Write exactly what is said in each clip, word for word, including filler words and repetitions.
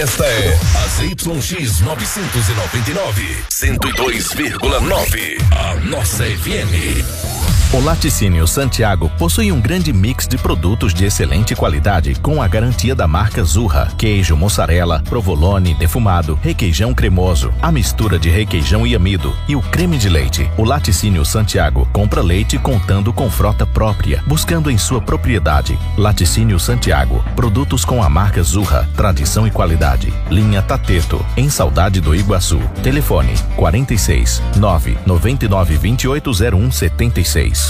Esta é a Z Y X novecentos e noventa e nove, cento e dois vírgula nove, a nossa F M. O Laticínio Santiago possui um grande mix de produtos de excelente qualidade com a garantia da marca Zurra. Queijo, mussarela, provolone, defumado, requeijão cremoso, a mistura de requeijão e amido e o creme de leite. O Laticínio Santiago compra leite contando com frota própria, buscando em sua propriedade. Laticínio Santiago, produtos com a marca Zurra, tradição e qualidade. Linha Tateto, em Saudade do Iguaçu. Telefone quarenta e seis, nove nove nove, vinte e oito zero um, setenta e seis.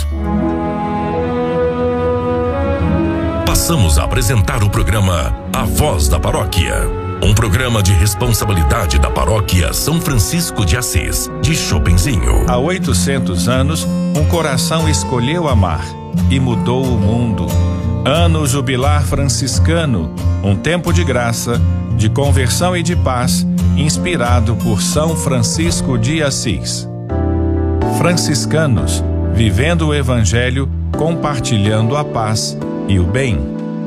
Passamos a apresentar o programa A Voz da Paróquia, um programa de responsabilidade da Paróquia São Francisco de Assis, de Chopinzinho. Há oitocentos anos, um coração escolheu amar e mudou o mundo. Ano jubilar franciscano, um tempo de graça, de conversão e de paz, inspirado por São Francisco de Assis. Franciscanos, vivendo o Evangelho, compartilhando a paz e o bem.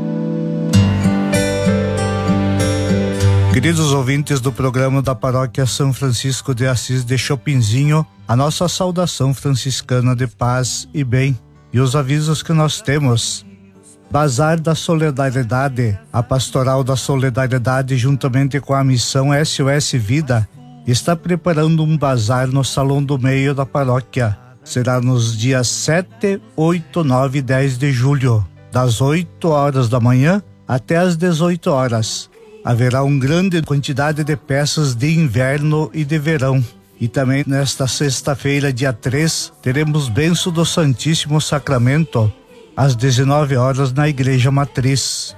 Queridos ouvintes do programa da Paróquia São Francisco de Assis de Chopinzinho, a nossa saudação franciscana de paz e bem. E os avisos que nós temos. Bazar da Solidariedade, a Pastoral da Solidariedade, juntamente com a missão S O S Vida, está preparando um bazar no Salão do Meio da Paróquia. Será nos dias sete, oito, nove e dez de julho, das oito horas da manhã até as dezoito horas. Haverá uma grande quantidade de peças de inverno e de verão. E também nesta sexta-feira, dia três, teremos Benção do Santíssimo Sacramento, às dezenove horas na Igreja Matriz.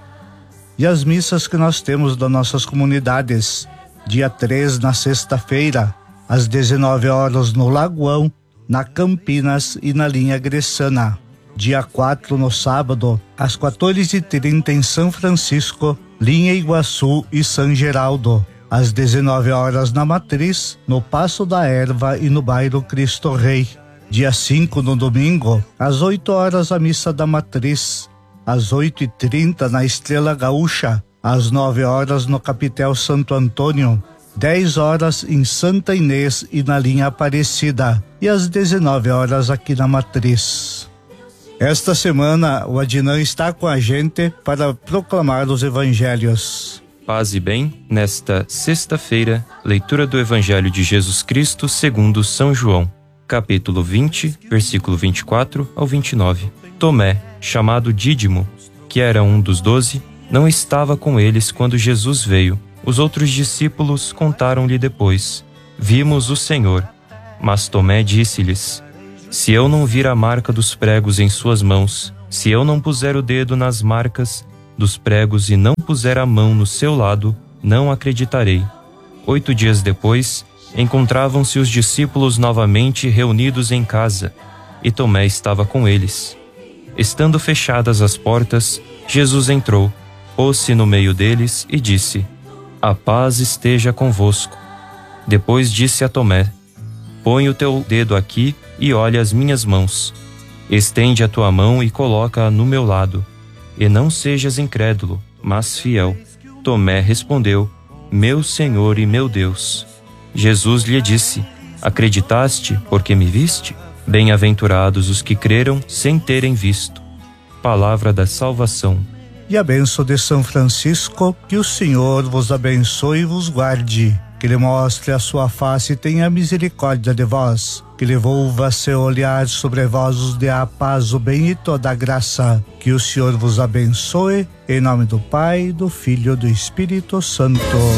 E as missas que nós temos das nossas comunidades, dia três, na sexta-feira, às dezenove horas no Lagoão, na Campinas e na linha Gressana. Dia quatro, no sábado, às quatorze e trinta em São Francisco, linha Iguaçu e São Geraldo. Às dezenove horas na Matriz, no Passo da Erva e no bairro Cristo Rei. Dia cinco, no domingo, às oito horas a missa da Matriz. Às oito e trinta na Estrela Gaúcha. Às nove horas no Capitel Santo Antônio. dez horas em Santa Inês e na linha Aparecida, e às dezenove horas aqui na Matriz. Esta semana o Adnan está com a gente para proclamar os evangelhos. Paz e bem, nesta sexta-feira, leitura do Evangelho de Jesus Cristo segundo São João, capítulo vinte, versículo vinte e quatro ao vinte e nove. Tomé, chamado Dídimo, que era um dos doze, não estava com eles quando Jesus veio. Os outros discípulos contaram-lhe depois: vimos o Senhor. Mas Tomé disse-lhes: se eu não vir a marca dos pregos em suas mãos, se eu não puser o dedo nas marcas dos pregos e não puser a mão no seu lado, não acreditarei. Oito dias depois, encontravam-se os discípulos novamente reunidos em casa, e Tomé estava com eles. Estando fechadas as portas, Jesus entrou, pôs-se no meio deles e disse: a paz esteja convosco. Depois disse a Tomé: põe o teu dedo aqui e olha as minhas mãos. Estende a tua mão e coloca-a no meu lado. E não sejas incrédulo, mas fiel. Tomé respondeu: meu Senhor e meu Deus. Jesus lhe disse: acreditaste porque me viste? Bem-aventurados os que creram sem terem visto. Palavra da salvação. E a bênção de São Francisco, que o Senhor vos abençoe e vos guarde, que lhe mostre a sua face e tenha misericórdia de vós, que lhe volva seu olhar sobre vós, os dê a paz, o bem e toda a graça, que o Senhor vos abençoe, em nome do Pai, do Filho e do Espírito Santo.